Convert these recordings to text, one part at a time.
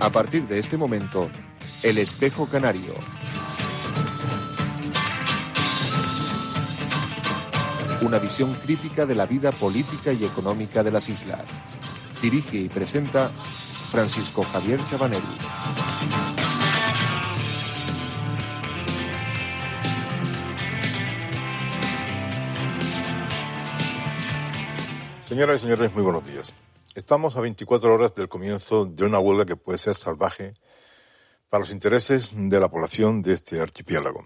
A partir de este momento, El Espejo Canario. Una visión crítica de la vida política y económica de las islas. Dirige y presenta Francisco Javier Chabanelli. Señoras y señores, muy buenos días. Estamos a 24 horas del comienzo de una huelga que puede ser salvaje para los intereses de la población de este archipiélago.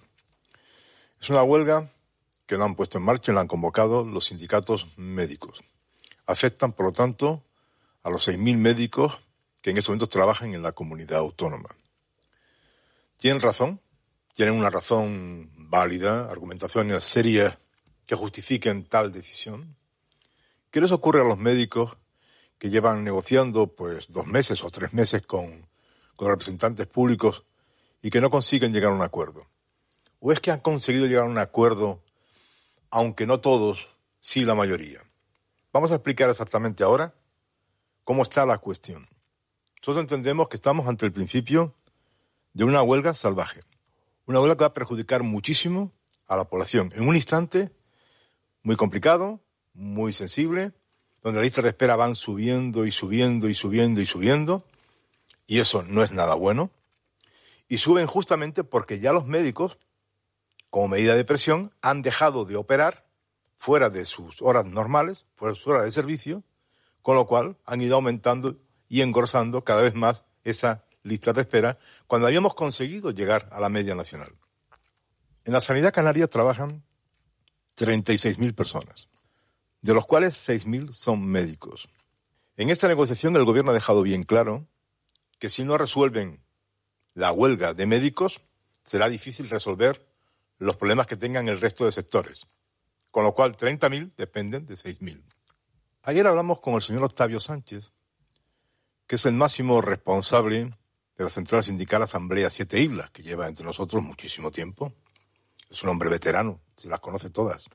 Es una huelga que la han puesto en marcha y la han convocado los sindicatos médicos. Afectan, por lo tanto, a los 6.000 médicos que en estos momentos trabajan en la comunidad autónoma. ¿Tienen razón? ¿Tienen una razón válida, argumentaciones serias que justifiquen tal decisión? ¿Qué les ocurre a los médicos que llevan negociando 2 meses o 3 meses con representantes públicos y que no consiguen llegar a un acuerdo? ¿O es que han conseguido llegar a un acuerdo, aunque no todos, sí la mayoría? Vamos a explicar exactamente ahora cómo está la cuestión. Nosotros entendemos que estamos ante el principio de una huelga salvaje. Una huelga que va a perjudicar muchísimo a la población en un instante muy complicado, muy sensible, donde las listas de espera van subiendo y subiendo y subiendo y subiendo, y eso no es nada bueno. Y suben justamente porque ya los médicos, como medida de presión, han dejado de operar fuera de sus horas normales, fuera de sus horas de servicio, con lo cual han ido aumentando y engrosando cada vez más esa lista de espera, cuando habíamos conseguido llegar a la media nacional. En la sanidad canaria trabajan 36.000 personas, de los cuales 6.000 son médicos. En esta negociación el gobierno ha dejado bien claro que si no resuelven la huelga de médicos, será difícil resolver los problemas que tengan el resto de sectores, con lo cual 30.000 dependen de 6.000. Ayer hablamos con el señor Octavio Sánchez, que es el máximo responsable de la Central Sindical Asamblea Siete Islas, que lleva entre nosotros muchísimo tiempo. Es un hombre veterano, se las conoce todas.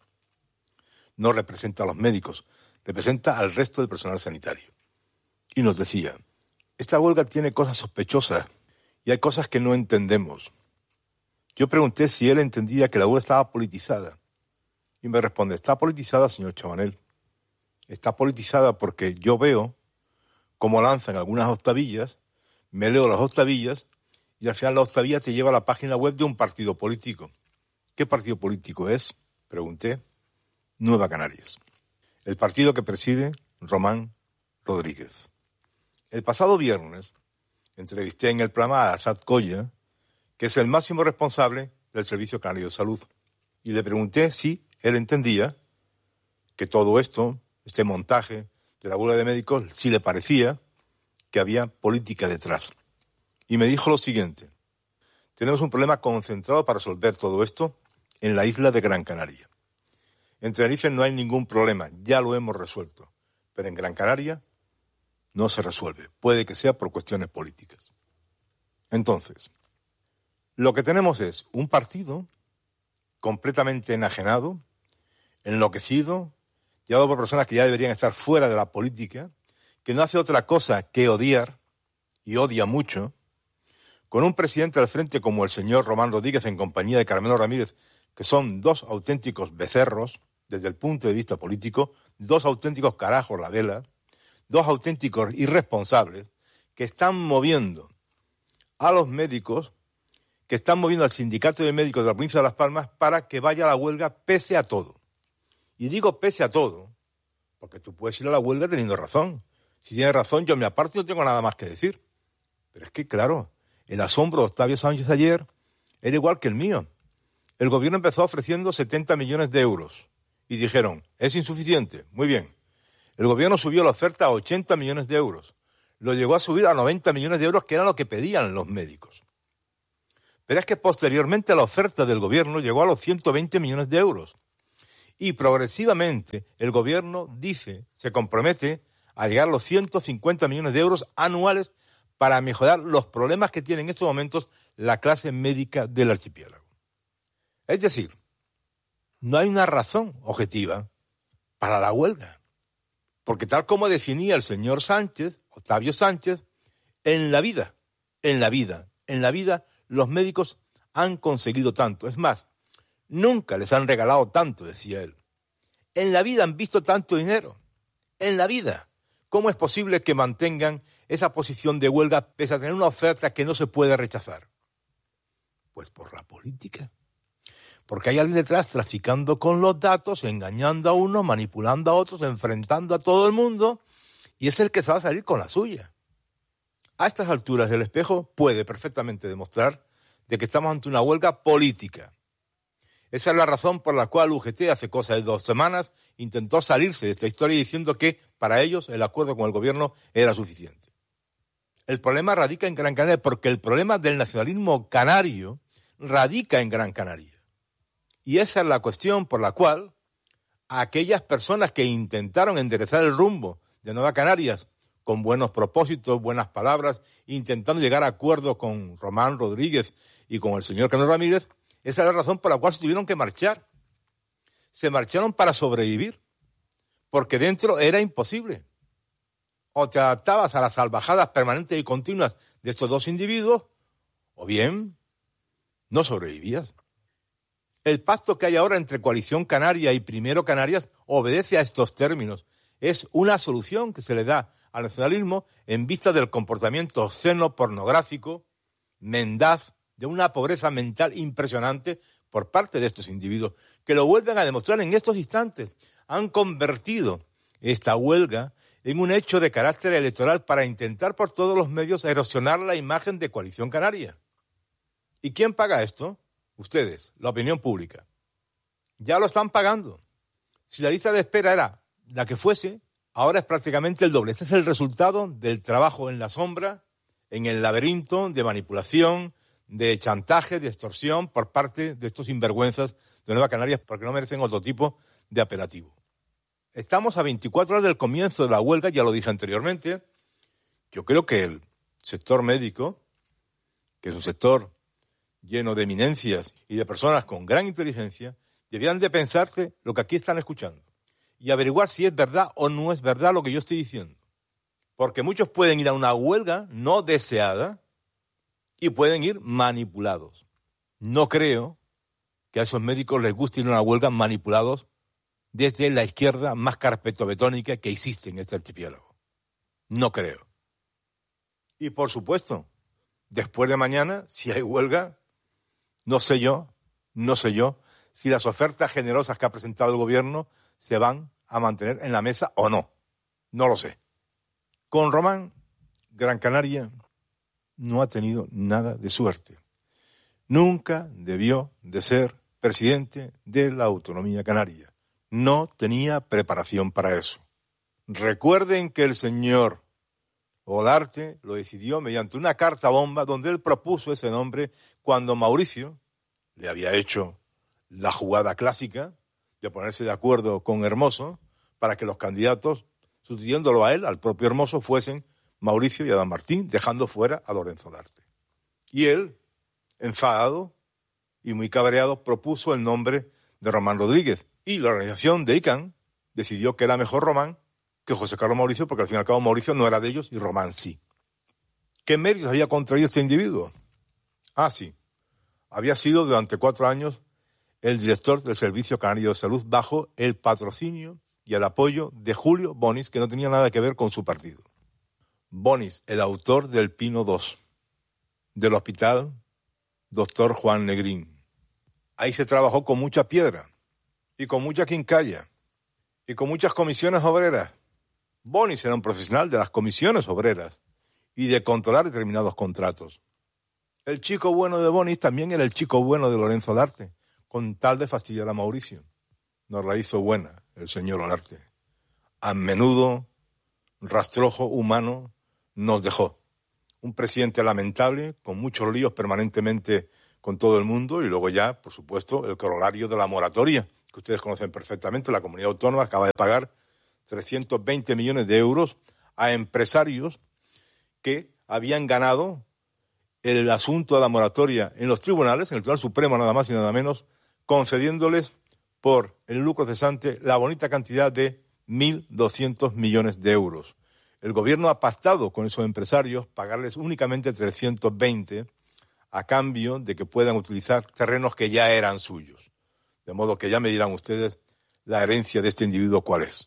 No representa a los médicos, representa al resto del personal sanitario. Y nos decía, esta huelga tiene cosas sospechosas y hay cosas que no entendemos. Yo pregunté si él entendía que la huelga estaba politizada. Y me responde, está politizada, señor Chabanel. Está politizada porque yo veo cómo lanzan algunas octavillas, me leo las octavillas y al final la octavilla te lleva a la página web de un partido político. ¿Qué partido político es? Pregunté. Nueva Canarias. El partido que preside Román Rodríguez. El pasado viernes entrevisté en el programa a Asad Coya, que es el máximo responsable del Servicio Canario de Salud, y le pregunté si él entendía que todo esto, este montaje de la huelga de médicos, si le parecía que había política detrás. Y me dijo lo siguiente, tenemos un problema concentrado para resolver todo esto en la isla de Gran Canaria. En Tenerife no hay ningún problema, ya lo hemos resuelto, pero en Gran Canaria no se resuelve, puede que sea por cuestiones políticas. Entonces, lo que tenemos es un partido completamente enajenado, enloquecido, llevado por personas que ya deberían estar fuera de la política, que no hace otra cosa que odiar, y odia mucho, con un presidente al frente como el señor Román Rodríguez en compañía de Carmelo Ramírez, que son 2 auténticos becerros, desde el punto de vista político, 2 auténticos carajos la vela, 2 auténticos irresponsables, que están moviendo a los médicos, que están moviendo al sindicato de médicos de la provincia de Las Palmas para que vaya a la huelga pese a todo. Y digo pese a todo, porque tú puedes ir a la huelga teniendo razón. Si tienes razón, yo me aparto y no tengo nada más que decir. Pero es que, claro, el asombro de Octavio Sánchez ayer era igual que el mío. El gobierno empezó ofreciendo 70 millones de euros y dijeron, es insuficiente, muy bien. El gobierno subió la oferta a 80 millones de euros. Lo llegó a subir a 90 millones de euros, que era lo que pedían los médicos. Pero es que posteriormente la oferta del gobierno llegó a los 120 millones de euros. Y progresivamente el gobierno se compromete a llegar a los 150 millones de euros anuales para mejorar los problemas que tiene en estos momentos la clase médica del archipiélago. Es decir, no hay una razón objetiva para la huelga. Porque tal como definía el señor Sánchez, Octavio Sánchez, en la vida en la vida los médicos han conseguido tanto. Es más, nunca les han regalado tanto, decía él. En la vida han visto tanto dinero. En la vida. ¿Cómo es posible que mantengan esa posición de huelga pese a tener una oferta que no se puede rechazar? Pues por la política. Porque hay alguien detrás traficando con los datos, engañando a unos, manipulando a otros, enfrentando a todo el mundo, y es el que se va a salir con la suya. A estas alturas el espejo puede perfectamente demostrar de que estamos ante una huelga política. Esa es la razón por la cual UGT hace cosa de 2 semanas intentó salirse de esta historia diciendo que para ellos el acuerdo con el gobierno era suficiente. El problema radica en Gran Canaria porque el problema del nacionalismo canario radica en Gran Canaria. Y esa es la cuestión por la cual aquellas personas que intentaron enderezar el rumbo de Nueva Canarias con buenos propósitos, buenas palabras, intentando llegar a acuerdos con Román Rodríguez y con el señor Carlos Ramírez, esa es la razón por la cual se tuvieron que marchar. Se marcharon para sobrevivir, porque dentro era imposible. O te adaptabas a las salvajadas permanentes y continuas de estos dos individuos, o bien no sobrevivías. El pacto que hay ahora entre Coalición Canaria y Primero Canarias obedece a estos términos. Es una solución que se le da al nacionalismo en vista del comportamiento obsceno, pornográfico, mendaz, de una pobreza mental impresionante por parte de estos individuos, que lo vuelven a demostrar en estos instantes. Han convertido esta huelga en un hecho de carácter electoral para intentar por todos los medios erosionar la imagen de Coalición Canaria. ¿Y quién paga esto? Ustedes, la opinión pública. Ya lo están pagando. Si la lista de espera era la que fuese, ahora es prácticamente el doble. Este es el resultado del trabajo en la sombra, en el laberinto de manipulación, de chantaje, de extorsión por parte de estos sinvergüenzas de Nueva Canarias, porque no merecen otro tipo de apelativo. Estamos a 24 horas del comienzo de la huelga, ya lo dije anteriormente. Yo creo que el sector médico, que es un sector lleno de eminencias y de personas con gran inteligencia, deberían de pensarse lo que aquí están escuchando y averiguar si es verdad o no es verdad lo que yo estoy diciendo. Porque muchos pueden ir a una huelga no deseada y pueden ir manipulados. No creo que a esos médicos les guste ir a una huelga manipulados desde la izquierda más carpetobetónica que existe en este archipiélago. No creo. Y por supuesto, después de mañana, si hay huelga, no sé yo si las ofertas generosas que ha presentado el gobierno se van a mantener en la mesa o no. No lo sé. Con Román, Gran Canaria no ha tenido nada de suerte. Nunca debió de ser presidente de la autonomía canaria. No tenía preparación para eso. Recuerden que el señor Olarte lo decidió mediante una carta bomba donde él propuso ese nombre cuando Mauricio le había hecho la jugada clásica de ponerse de acuerdo con Hermoso para que los candidatos, sustituyéndolo a él, al propio Hermoso, fuesen Mauricio y Adán Martín, dejando fuera a Lorenzo Olarte. Y él, enfadado y muy cabreado, propuso el nombre de Román Rodríguez. Y la organización de ICANN decidió que era mejor Román que José Carlos Mauricio, porque al fin y al cabo Mauricio no era de ellos y Román sí. ¿Qué méritos había contraído este individuo? Ah, sí. Había sido durante 4 años el director del Servicio Canario de Salud bajo el patrocinio y el apoyo de Julio Bonis, que no tenía nada que ver con su partido. Bonis, el autor del Pino II, del Hospital Dr. Juan Negrín. Ahí se trabajó con mucha piedra y con mucha quincalla y con muchas comisiones obreras. Bonis era un profesional de las comisiones obreras y de controlar determinados contratos. El chico bueno de Bonis también era el chico bueno de Lorenzo Olarte, con tal de fastidiar a Mauricio. Nos la hizo buena el señor Olarte. A menudo, rastrojo humano, nos dejó. Un presidente lamentable, con muchos líos permanentemente con todo el mundo, y luego ya, por supuesto, el corolario de la moratoria, que ustedes conocen perfectamente. La comunidad autónoma acaba de pagar 320 millones de euros a empresarios que habían ganado el asunto de la moratoria en los tribunales, en el Tribunal Supremo nada más y nada menos, concediéndoles por el lucro cesante la bonita cantidad de 1.200 millones de euros. el gobierno ha pactado con esos empresarios pagarles únicamente 320 a cambio de que puedan utilizar terrenos que ya eran suyos. De modo que ya me dirán ustedes la herencia de este individuo cuál es.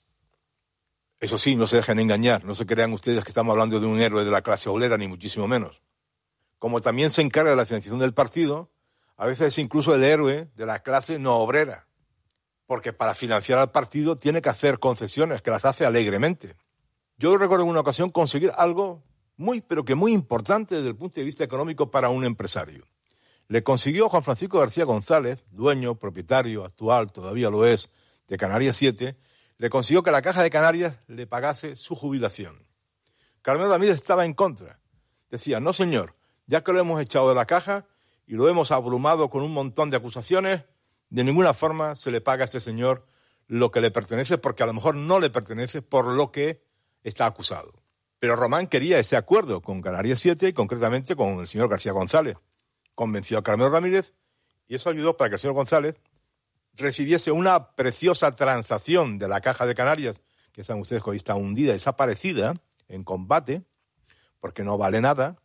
Eso sí, no se dejen engañar, no se crean ustedes que estamos hablando de un héroe de la clase obrera, ni muchísimo menos. Como también se encarga de la financiación del partido, a veces es incluso el héroe de la clase no obrera, porque para financiar al partido tiene que hacer concesiones, que las hace alegremente. Yo recuerdo en una ocasión conseguir algo pero que muy importante desde el punto de vista económico para un empresario. Le consiguió Juan Francisco García González, dueño, propietario actual, todavía lo es, de Canarias 7, le consiguió que la Caja de Canarias le pagase su jubilación. Carmelo Ramírez estaba en contra. Decía, no señor, ya que lo hemos echado de la caja y lo hemos abrumado con un montón de acusaciones, de ninguna forma se le paga a este señor lo que le pertenece, porque a lo mejor no le pertenece por lo que está acusado. Pero Román quería ese acuerdo con Canarias 7 y concretamente con el señor García González. Convenció a Carmelo Ramírez y eso ayudó para que el señor González recibiese una preciosa transacción de la Caja de Canarias, que saben ustedes que hoy está hundida, desaparecida, en combate, porque no vale nada.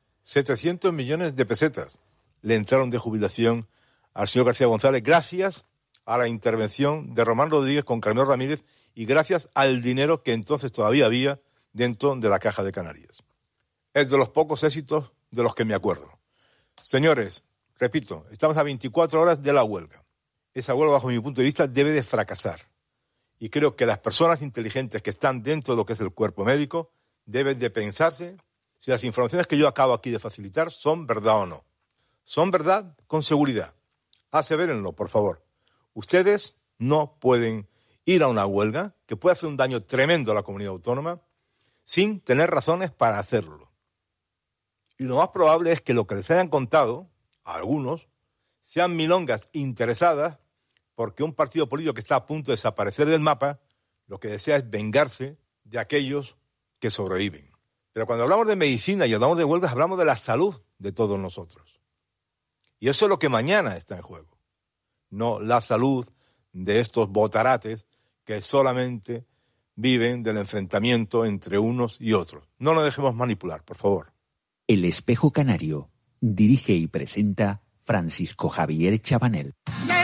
700 millones de pesetas le entraron de jubilación al señor García González gracias a la intervención de Román Rodríguez con Carmelo Ramírez y gracias al dinero que entonces todavía había dentro de la Caja de Canarias. Es de los pocos éxitos de los que me acuerdo. Señores, repito, estamos a 24 horas de la huelga. Esa huelga, bajo mi punto de vista, debe de fracasar. Y creo que las personas inteligentes que están dentro de lo que es el cuerpo médico deben de pensarse si las informaciones que yo acabo aquí de facilitar son verdad o no. ¿Son verdad? Con seguridad. Asevérenlo, por favor. Ustedes no pueden ir a una huelga que puede hacer un daño tremendo a la comunidad autónoma sin tener razones para hacerlo. Y lo más probable es que lo que les hayan contado, a algunos, sean milongas interesadas porque un partido político que está a punto de desaparecer del mapa, lo que desea es vengarse de aquellos que sobreviven. Pero cuando hablamos de medicina y hablamos de huelgas, hablamos de la salud de todos nosotros. Y eso es lo que mañana está en juego. No la salud de estos botarates que solamente viven del enfrentamiento entre unos y otros. No nos dejemos manipular, por favor. El Espejo Canario dirige y presenta Francisco Javier Chabanel.